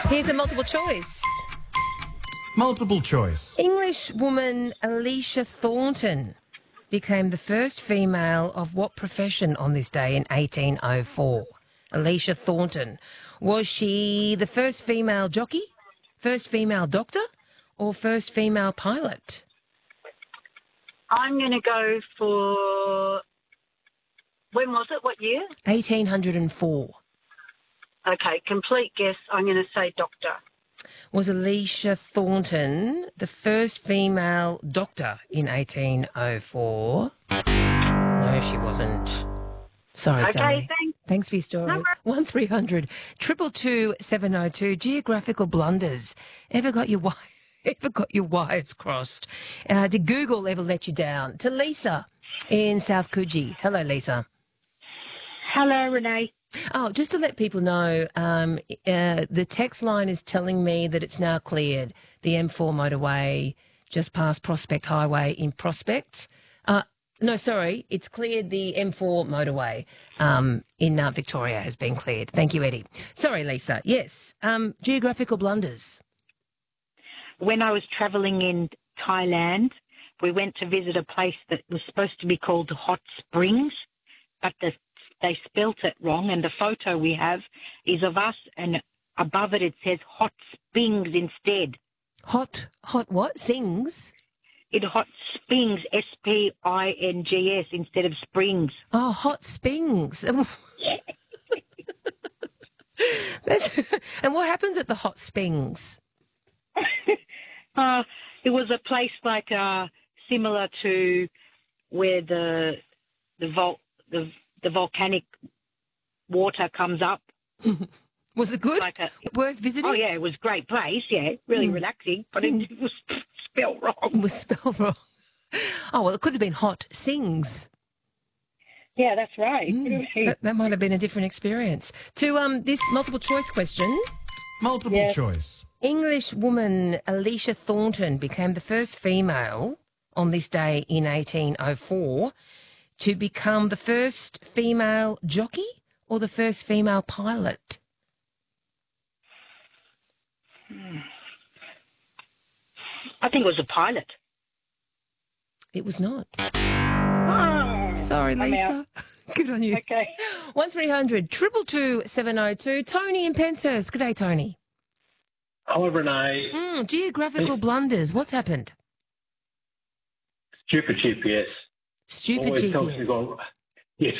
Here's a multiple choice. Multiple choice. English woman Alicia Thornton became the first female of what profession on this day in 1804? Alicia Thornton. Was she the first female jockey, first female doctor, or first female pilot? I'm going to go for... When was it? What year? 1804. Okay, complete guess. I'm going to say doctor. Was Alicia Thornton the first female doctor in 1804? No, she wasn't. Sorry, Okay, Sally. thanks. Thanks for your story. 1300 222 702. Geographical blunders. Ever got your wires crossed? Did Google ever let you down? To Lisa in South Coogee. Hello, Lisa. Hello, Renee. Oh, just to let people know, the text line is telling me that it's now cleared, the M4 motorway just past Prospect Highway in Prospect. No, sorry, it's cleared. The M4 motorway in Victoria has been cleared. Thank you, Eddie. Sorry, Lisa. Yes, geographical blunders. When I was travelling in Thailand, we went to visit a place that was supposed to be called Hot Springs, but they spelt it wrong, and the photo we have is of us, and above it says Hot Springs instead. Hot what? Sings? Hot Springs, S-P-I-N-G-S, instead of Springs. Oh, Hot Springs. And what happens at the Hot Springs? It was a place like similar to where the volcanic water comes up. Was it good? Worth visiting? Oh, yeah, it was a great place, yeah, really relaxing, but it was spelled wrong. It was spelled wrong. Oh, well, it could have been Hot Sings. Yeah, that's right. That might have been a different experience. To this multiple choice question. Multiple choice. English woman Alicia Thornton became the first female on this day in 1804 to become the first female jockey or the first female pilot? I think it was a pilot. It was not. Oh, Sorry, I'm Lisa. out. Good on you. Okay. 1300 222 702. Tony in Penshurst. Good day, Tony. Hello, Renee. Geographical blunders. What's happened? Stupid GPS. Stupid Always GPS. tells you yes.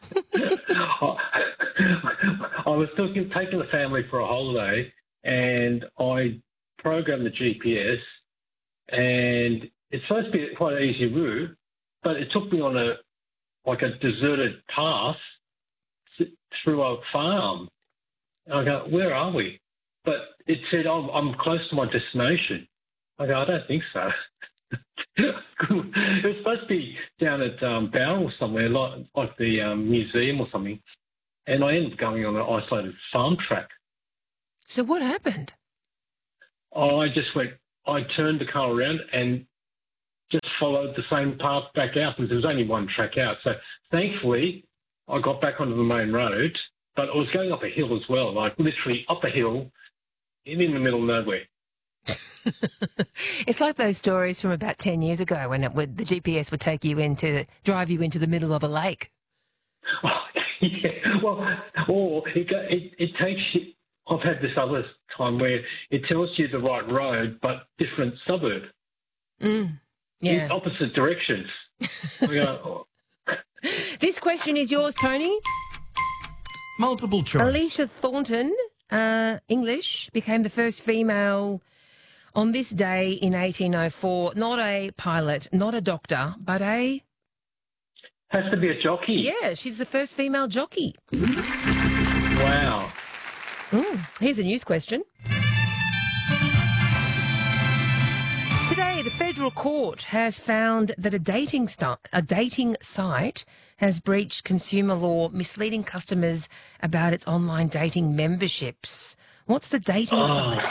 I was taking the family for a holiday, and I programmed the GPS, and it's supposed to be quite an easy route, but it took me on a deserted path through a farm. And I go, where are we? But it said, I'm close to my destination. I go, I don't think so. It was supposed to be down at Bowral somewhere, like the museum or something. And I ended up going on an isolated farm track. So what happened? I turned the car around and just followed the same path back out because there was only one track out. So thankfully, I got back onto the main road, but I was going up a hill as well, like literally up a hill in the middle of nowhere. It's like those stories from about 10 years ago when the GPS would drive you into the middle of a lake. Oh, yeah, well, or it takes you. I've had this other time where it tells you the right road, but different suburb. Yeah. In opposite directions. This question is yours, Tony. Multiple choice. Alicia Thornton, English, became the first female on this day in 1804. Not a pilot, not a doctor, but a... Has to be a jockey. Yeah, she's the first female jockey. Wow. Here's a news question. Today, the federal court has found that a dating site has breached consumer law, misleading customers about its online dating memberships. What's the dating site?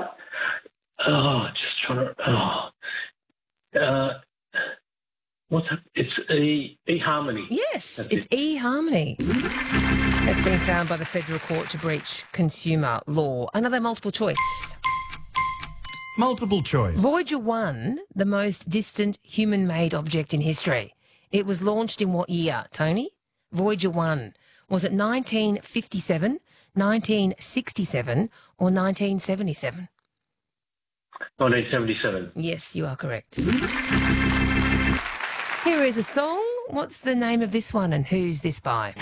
Just trying to... what's that? It's eHarmony. Yes, That's it's it. eHarmony. has been found by the federal court to breach consumer law. Another multiple choice. Multiple choice. Voyager 1, the most distant human-made object in history. It was launched in what year, Tony? Voyager 1. Was it 1957, 1967 or 1977? 1977. Yes, you are correct. Here is a song. What's the name of this one and who's this by?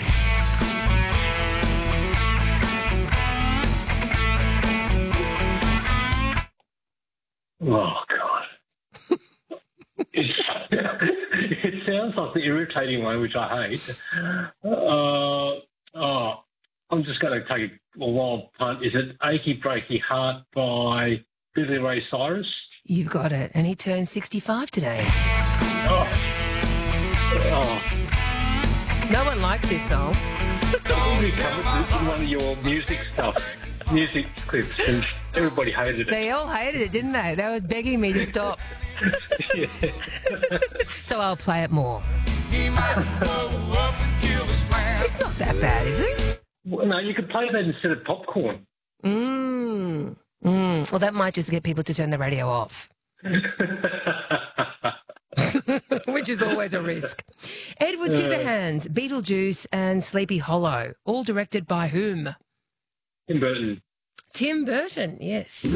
Oh, God. It sounds like the irritating one, which I hate. I'm just going to take a wild punt. Is it Achy Breaky Heart by Billy Ray Cyrus? You've got it. And he turned 65 today. Oh. No one likes this song. You covered one of your music clips, and everybody hated it. They all hated it, didn't they? They were begging me to stop. Yeah. So I'll play it more. It's not that bad, is it? Well, no, you could play that instead of popcorn. Well, that might just get people to turn the radio off. Which is always a risk. Edward Scissorhands, Beetlejuice and Sleepy Hollow, all directed by whom? Tim Burton. Tim Burton, yes.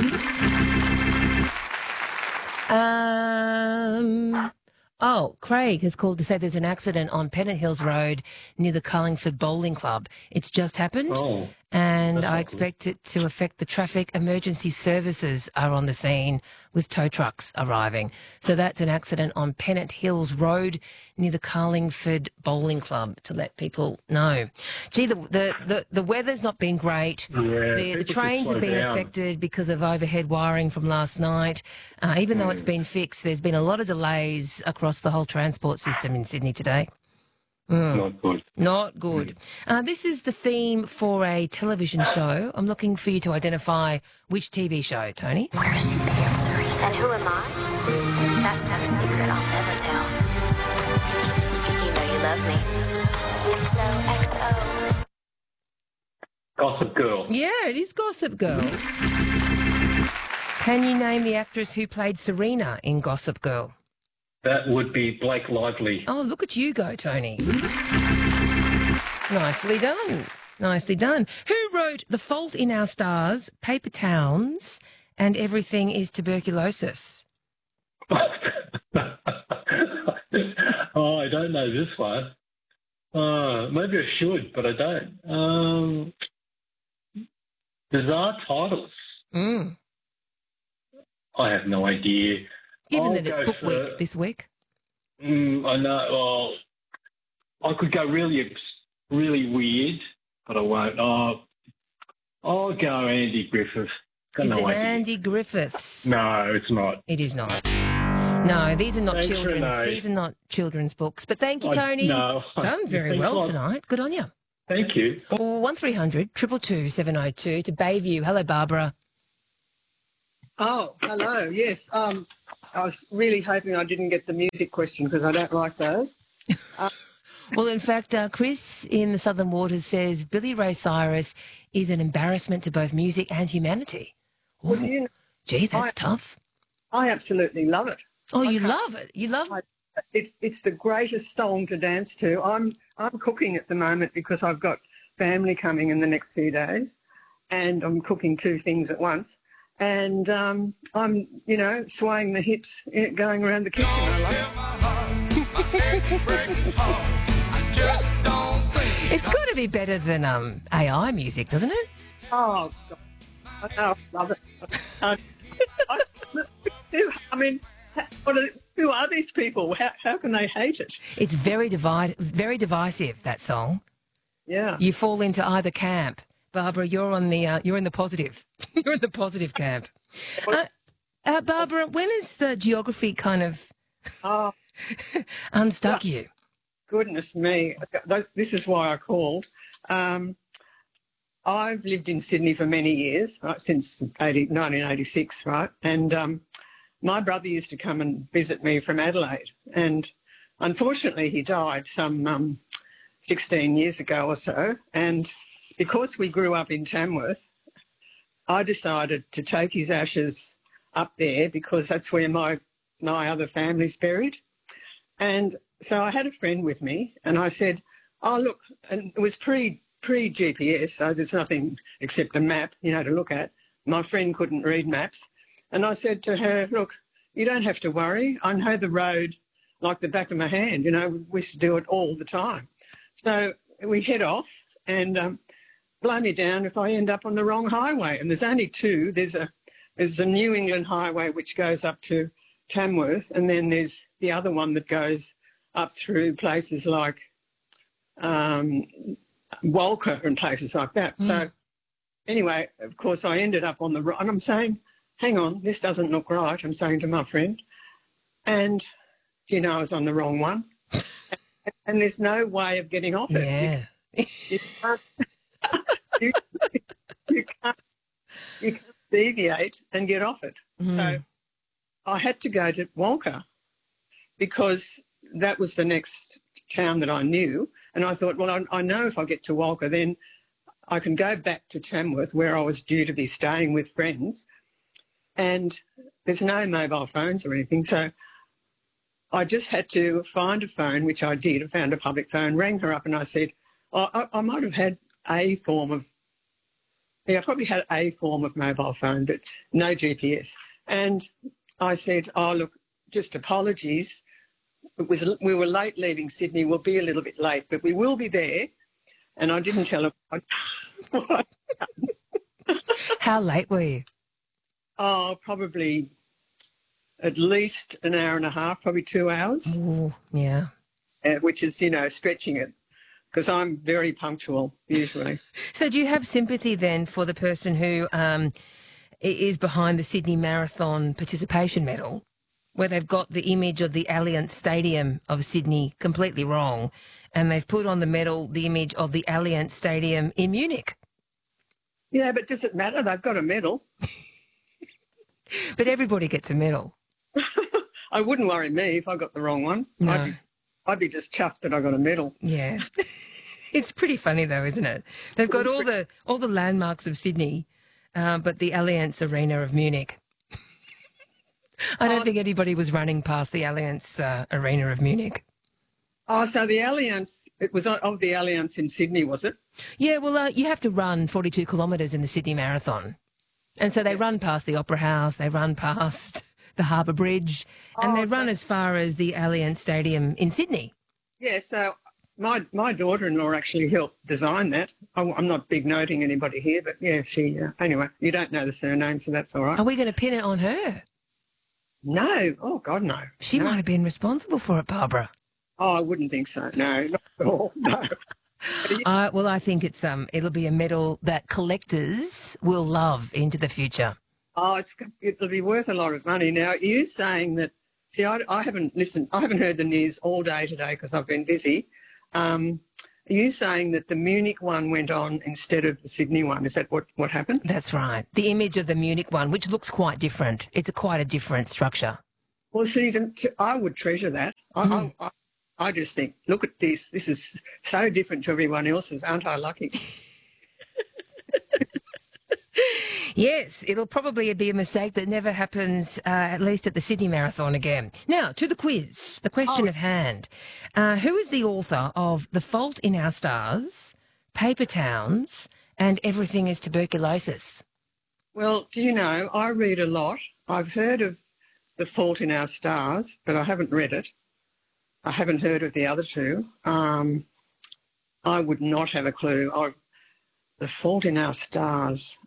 Craig has called to say there's an accident on Pennant Hills Road near the Carlingford Bowling Club. It's just happened. Oh. And I expect it to affect the traffic. Emergency services are on the scene with tow trucks arriving. So that's an accident on Pennant Hills Road near the Carlingford Bowling Club, to let people know. Gee, the weather's not been great. Yeah, The trains have been affected because of overhead wiring from last night. Even though it's been fixed, there's been a lot of delays across the whole transport system in Sydney today. Not good. Not good. This is the theme for a television show. I'm looking for you to identify which TV show, Tony. And who am I? That's not a secret I'll never tell. You know you love me. XOXO. Gossip Girl. Yeah, it is Gossip Girl. Can you name the actress who played Serena in Gossip Girl? That would be Blake Lively. Oh, look at you go, Tony. Nicely done. Nicely done. Who wrote The Fault in Our Stars, Paper Towns, and Everything is Tuberculosis? I don't know this one. Maybe I should, but I don't. Bizarre titles. I have no idea. Given I'll that it's go book for- week this week. I know. Well, I could go really weird, but I won't. I'll go Andy Griffith. Got Is no it idea. Andy Griffiths? No, it's not. It is not. No, these are not Thanks, children's. Renee. These are not children's books. But thank you, Tony. No. Done very Thanks a well lot. tonight. Good on you. Thank you. 1300 222 702 to Bayview. Hello, Barbara. Oh, hello. Yes. I was really hoping I didn't get the music question because I don't like those. Well, in fact, Chris in the Southern Waters says Billy Ray Cyrus is an embarrassment to both music and humanity. Well, Ooh, you know, gee, that's tough. I absolutely love it. Oh, you love it. You love it. It's the greatest song to dance to. I'm cooking at the moment because I've got family coming in the next few days, and I'm cooking two things at once. And I'm, swaying the hips, going around the kitchen. I love it. It's got to be better than AI music, doesn't it? Oh, God. I know, I love it. Who are these people? How can they hate it? It's very divisive, that song. Yeah. You fall into either camp. Barbara, you're in the positive. You're in the positive camp. Barbara, when has geography kind of unstuck you? Goodness me. This is why I called. I've lived in Sydney for many years, right, since 1986, right? And my brother used to come and visit me from Adelaide. And unfortunately, he died some 16 years ago or so. And because we grew up in Tamworth, I decided to take his ashes up there because that's where my other family's buried. And so I had a friend with me and I said, oh, look, and it was pre-GPS, so there's nothing except a map, to look at. My friend couldn't read maps. And I said to her, look, you don't have to worry. I know the road like the back of my hand. We used to do it all the time. So we head off and blow me down if I end up on the wrong highway. And there's only two. There's a New England highway which goes up to Tamworth, and then there's the other one that goes up through places like Walker and places like that. So anyway, of course, I ended up on the right, and I'm saying, hang on, this doesn't look right, I'm saying to my friend. And, I was on the wrong one. And there's no way of getting off it. Yeah. You can't, you can't deviate and get off it. So I had to go to Walker because that was the next town that I knew. And I thought, well, I know if I get to Walker, then I can go back to Tamworth where I was due to be staying with friends. And there's no mobile phones or anything. So I just had to find a phone, which I did. I found a public phone, rang her up and I said, I might have had I probably had a form of mobile phone, but no GPS. And I said, oh, look, just apologies. We were late leaving Sydney. We'll be a little bit late, but we will be there. And I didn't tell her what. How late were you? Oh, probably at least an hour and a half, probably 2 hours. Ooh, yeah. Which is, stretching it because I'm very punctual usually. So do you have sympathy then for the person who is behind the Sydney Marathon participation medal, where they've got the image of the Allianz Stadium of Sydney completely wrong, and they've put on the medal the image of the Allianz Stadium in Munich? Yeah, but does it matter? They've got a medal. But everybody gets a medal. I wouldn't worry me if I got the wrong one. No. I'd be just chuffed that I got a medal. Yeah. It's pretty funny though, isn't it? They've got all the landmarks of Sydney, but the Allianz Arena of Munich. I don't think anybody was running past the Allianz Arena of Munich. Oh, so the Allianz, it was of the Allianz in Sydney, was it? Yeah, well, you have to run 42 kilometres in the Sydney Marathon. And so they run past the Opera House, they run past the Harbour Bridge, and they run as far as the Allianz Stadium in Sydney. Yeah, so my daughter-in-law actually helped design that. I'm not big noting anybody here, but yeah, she, anyway, you don't know the surname, so that's all right. Are we going to pin it on her? No. Oh, God, no. She might have been responsible for it, Barbara. Oh, I wouldn't think so. No, not at all. No. Well, I think it'll be a medal that collectors will love into the future. Oh, it'll be worth a lot of money. Now, you saying that, see, I haven't listened, I haven't heard the news all day today because I've been busy. Are you saying that the Munich one went on instead of the Sydney one? Is that what happened? That's right. The image of the Munich one, which looks quite different. It's quite a different structure. Well, see, I would treasure that. I just think, look at this. This is so different to everyone else's. Aren't I lucky? Yes, it'll probably be a mistake that never happens, at least at the Sydney Marathon again. Now, to the quiz, the question at hand. Who is the author of The Fault in Our Stars, Paper Towns, and Everything is Tuberculosis? Well, do you know, I read a lot. I've heard of The Fault in Our Stars, but I haven't read it. I haven't heard of the other two. I would not have a clue. The Fault in Our Stars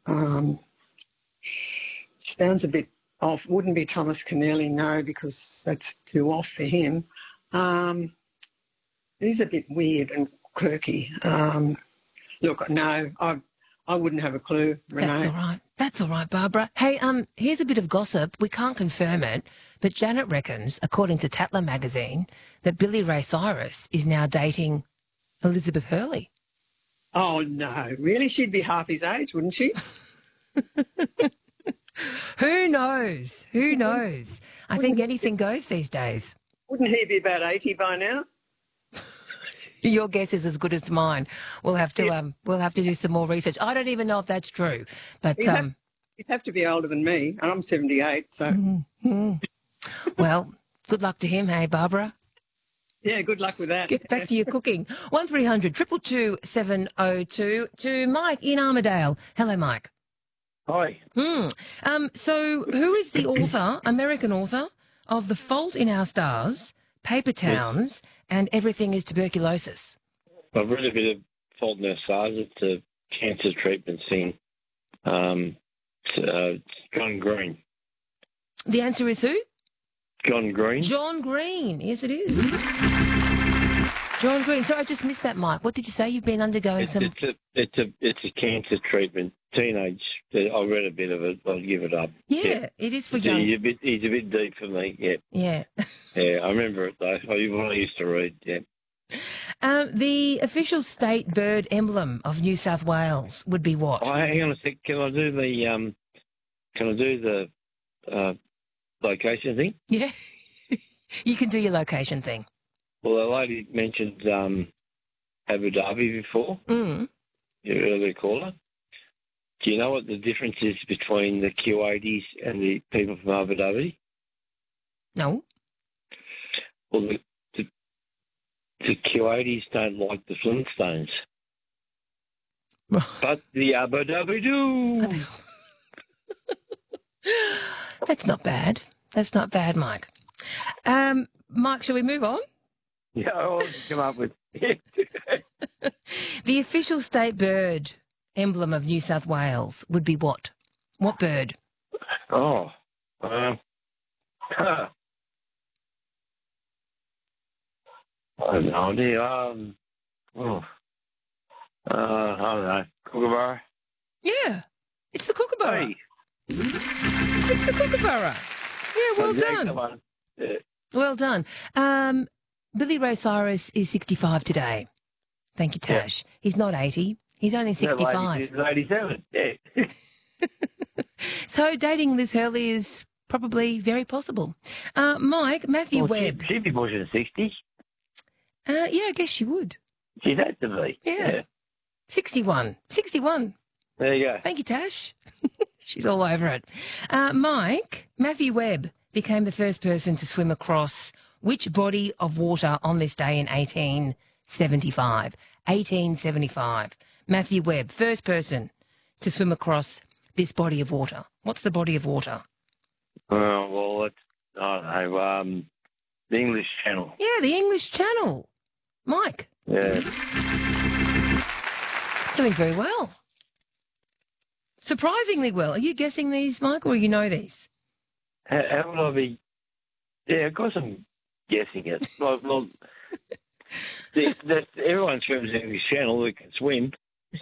sounds a bit off. Wouldn't be Thomas Keneally, no, because that's too off for him. He's a bit weird and quirky. Look, no, I wouldn't have a clue, Renee. That's all right. That's all right, Barbara. Hey, here's a bit of gossip. We can't confirm it, but Janet reckons, according to Tatler magazine, that Billy Ray Cyrus is now dating Elizabeth Hurley. Oh, no. Really? She'd be half his age, wouldn't she? Who knows? Who knows? I think anything goes these days. Wouldn't he be about 80 by now? Your guess is as good as mine. We'll have to do some more research. I don't even know if that's true, but You'd have to be older than me, and I'm 78, so... well, good luck to him, hey, Barbara. Yeah, good luck with that. Get back to your cooking. 1300 222 702 to Mike in Armidale. Hello, Mike. Hi. So who is the author, American author, of The Fault in Our Stars, Paper Towns, and Everything is Tuberculosis? I've read a bit of Fault in Our Stars. It's a cancer treatment thing. It's John Green. The answer is who? John Green. John Green. Yes, it is. John Green. Sorry, I just missed that, Mike. What did you say? You've been undergoing some... It's a cancer treatment. Teenage. I read a bit of it. I'll give it up. Yeah, it is for young... He's a bit deep for me, yeah. Yeah. Yeah, I remember it, though. I used to read, yeah. The official state bird emblem of New South Wales would be what? Oh, hang on a sec. Can I do the location thing? Yeah. You can do your location thing. Well, the lady mentioned Abu Dhabi before, your earlier caller. Do you know what the difference is between the Kuwaitis and the people from Abu Dhabi? No. Well, the Kuwaitis don't like the Flintstones. But the Abu Dhabi do. That's not bad. That's not bad, Mike. Mike, shall we move on? Yeah, I'll come up with The official state bird emblem of New South Wales would be what? What bird? Oh. I have no idea. I don't know. Kookaburra? Yeah, it's the kookaburra. Hey. It's the kookaburra. Yeah, well done. Come on. Yeah. Well done. Billy Ray Cyrus is 65 today. Thank you, Tash. Yeah. He's not 80. He's only 65. He's 87. Yeah. So dating Liz Hurley is probably very possible. Mike, Matthew Webb. She'd be pushing 60. Yeah, I guess she would. She'd have to be. Yeah. 61. 61. There you go. Thank you, Tash. She's all over it. Mike, Matthew Webb became the first person to swim across which body of water on this day in 1875? 1875. Matthew Webb, first person to swim across this body of water. What's the body of water? Well, I don't know. The English Channel. Yeah, the English Channel. Mike. Yeah. Doing very well. Surprisingly well. Are you guessing these, Mike, or you know these? How would I be? Yeah, of course I'm guessing it. Well, everyone swims in the English Channel who can swim.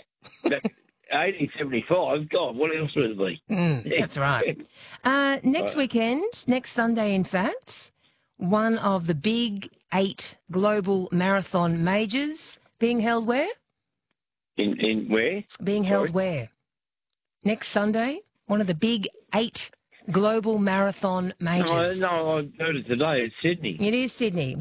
1875, God, what else would it be? That's right. Next weekend, next Sunday, in fact, one of the big 8 global marathon majors being held where? In where? Being held where? Next Sunday, one of the big 8 global marathon majors. No, I heard it today. It's Sydney. It is Sydney.